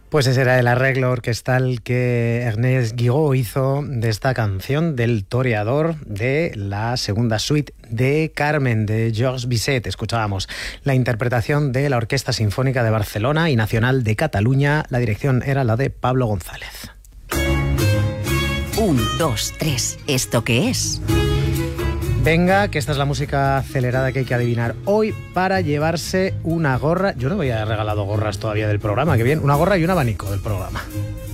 Pues ese era el arreglo orquestal que Ernest Guiraud hizo de esta canción del Toreador de la segunda suite de Carmen de Georges Bizet. Escuchábamos la interpretación de la Orquesta Sinfónica de Barcelona y Nacional de Cataluña. La dirección era la de Pablo González. 1, 2, 3. ¿Esto qué es? Venga, que esta es la música acelerada que hay que adivinar hoy para llevarse una gorra. Yo no había regalado gorras todavía del programa, qué bien. Una gorra y un abanico del programa.